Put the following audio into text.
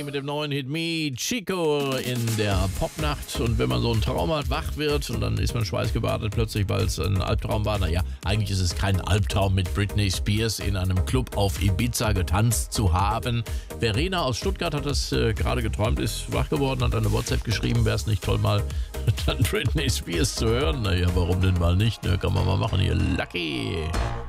Lucky mit dem neuen Hit Me Chico in der Popnacht. Und wenn man so einen Traum hat, wach wird und dann ist man schweißgebadet plötzlich, weil es ein Albtraum war. Naja, eigentlich ist es kein Albtraum, mit Britney Spears in einem Club auf Ibiza getanzt zu haben. Verena aus Stuttgart hat das gerade geträumt, ist wach geworden, hat eine WhatsApp geschrieben, wäre es nicht toll, mal dann Britney Spears zu hören. Naja, warum denn mal nicht? Ne? Kann man mal machen hier. Lucky.